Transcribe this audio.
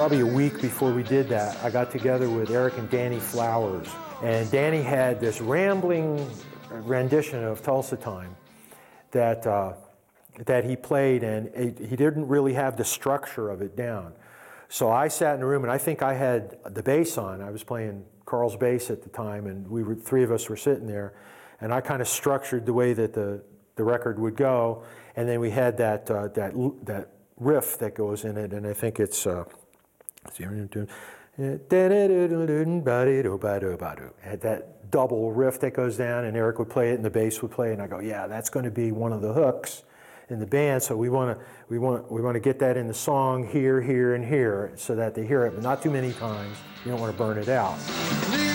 probably a week before we did that, I got together with Eric and Danny Flowers. And Danny had this rambling rendition of Tulsa Time that he played, and he didn't really have the structure of it down. So I sat in the room, and I think I had the bass on. I was playing Carl's bass at the time, and three of us were sitting there, and I kind of structured the way that the record would go, and then we had that riff that goes in it, and I think it's had that double riff that goes down, and Eric would play it, and the bass would play, and I go, yeah, that's going to be one of the hooks in the band. So we want to get that in the song here, here, and here, so that they hear it, but not too many times. You don't want to burn it out.